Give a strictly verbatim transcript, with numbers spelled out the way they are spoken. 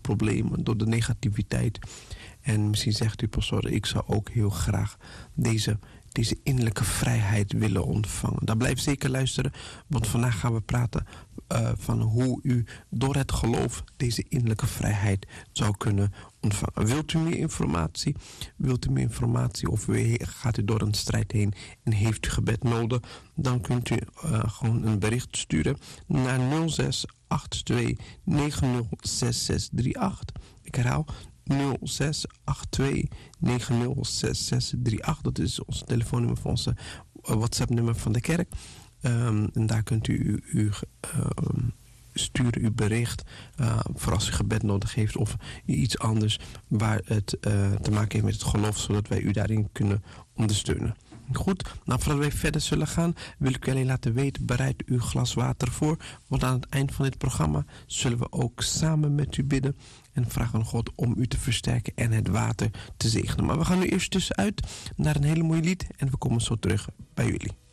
problemen, door de negativiteit. En misschien zegt u, pastoor, ik zou ook heel graag deze, deze innerlijke vrijheid willen ontvangen. Dan blijf zeker luisteren, want vandaag gaan we praten uh, van hoe u door het geloof deze innerlijke vrijheid zou kunnen ontvangen. Wilt u meer informatie? Wilt u meer informatie of u gaat u door een strijd heen en heeft u gebed nodig? Dan kunt u uh, gewoon een bericht sturen naar nul zes acht twee negen nul zes zes drie acht. Ik herhaal nul zes acht twee negen nul zes zes drie acht. Dat is ons telefoonnummer van onze WhatsApp-nummer van de kerk. Um, en daar kunt u uw uh, sturen uw bericht uh, voor als u gebed nodig heeft of iets anders waar het uh, te maken heeft met het geloof, zodat wij u daarin kunnen ondersteunen. Goed, nou voordat wij verder zullen gaan, wil ik u alleen laten weten, bereid uw glas water voor, want aan het eind van dit programma zullen we ook samen met u bidden en vragen aan God om u te versterken en het water te zegenen. Maar we gaan nu eerst tussenuit naar een hele mooie lied en we komen zo terug bij jullie.